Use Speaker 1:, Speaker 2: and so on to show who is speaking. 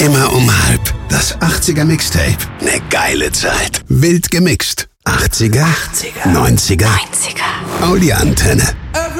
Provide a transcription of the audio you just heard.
Speaker 1: Immer um 1:30. Das 80er Mixtape. Ne geile Zeit. Wild gemixt. 80er, 90er. Audio Antenne.